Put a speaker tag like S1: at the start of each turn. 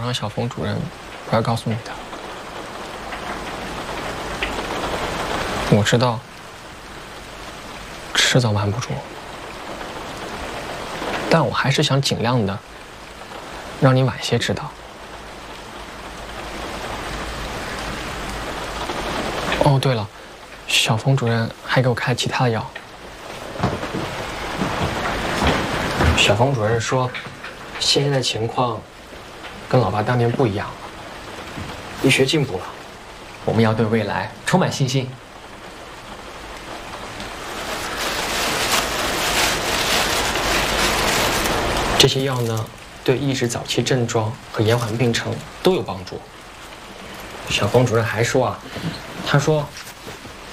S1: 让小冯主任不要告诉你的。我知道，迟早瞒不住，但我还是想尽量的让你晚些知道。哦，对了，小冯主任还给我开其他的药。小冯主任说，现在的情况跟老爸当年不一样了，医学进步了，我们要对未来充满信心。这些药呢，对抑制早期症状和延缓病程都有帮助。小冯主任还说啊，他说